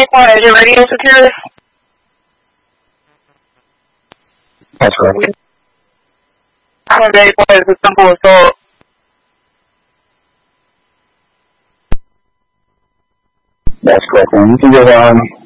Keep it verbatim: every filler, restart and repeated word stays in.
Acorn, is your radio secure? That's correct. Acorn is a simple assault. That's correct. And you can go on